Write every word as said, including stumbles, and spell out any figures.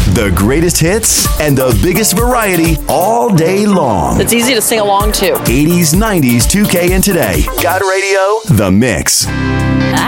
The greatest hits and the biggest variety all day long. It's easy to sing along to. eighties, nineties, two K, and today. God Radio, The Mix. I